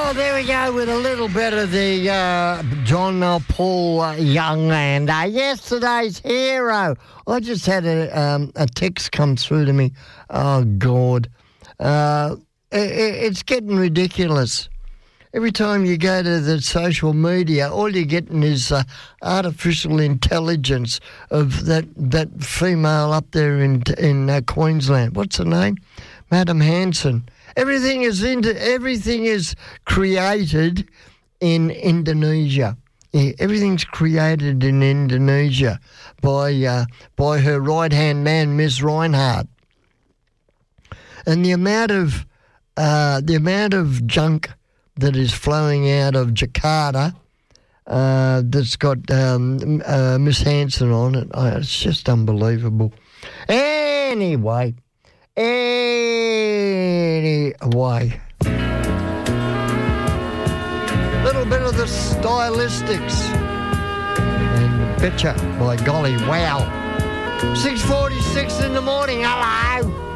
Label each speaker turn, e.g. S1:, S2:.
S1: Oh, there we go with a little bit of the John Paul Young and yesterday's hero. I just had a text come through to me. Oh, God. It's getting ridiculous. Every time you go to the social media, all you're getting is artificial intelligence of that female up there in Queensland. What's her name? Madam Hanson. Everything is created in Indonesia. Yeah, everything's created in Indonesia by her right-hand man, Ms. Reinhardt. And the amount of junk that is flowing out of Jakarta that's got Miss Hanson on it, it's just unbelievable. Anyway. Little bit of the stylistics and Betcha, by golly, wow. 6:46 in the morning, hello.